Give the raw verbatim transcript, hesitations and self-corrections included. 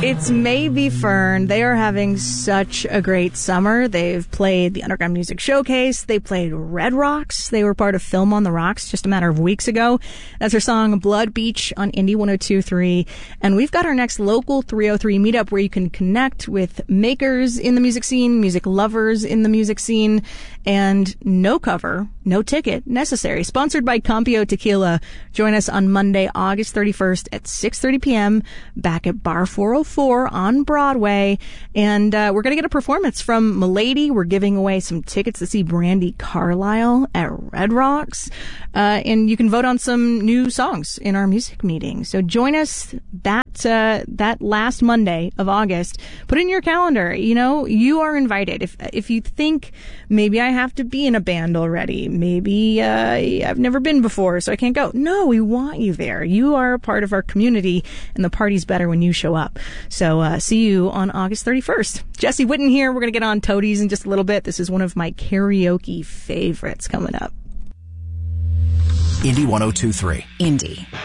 It's Maybe Fern. They are having such a great summer. They've played the Underground Music Showcase. They played Red Rocks. They were part of Film on the Rocks just a matter of weeks ago. That's their song Blood Beach on Indie one oh two point three. And we've got our next local three oh three meetup where you can connect with makers in the music scene, music lovers in the music scene, and no cover, no ticket necessary. Sponsored by Campio Tequila. Join us on Monday, August thirty-first at six thirty p.m. back at Bar four oh four on Broadway. And uh, we're going to get a performance from Milady. We're giving away some tickets to see Brandi Carlile at Red Rocks. Uh, and you can vote on some new songs in our music meeting. So join us that uh, that last Monday of August. Put it in your calendar. You know, you are invited. If if you think maybe I have to be in a band already, maybe uh, I've never been before, so I can't go. No, we want you there. You are a part of our community, and the party's better when you show up. So uh, see you on August thirty-first. Jesse Witten here. We're going to get on Toadies in just a little bit. This is one of my karaoke favorites coming up. Indie one oh two point three. Indie.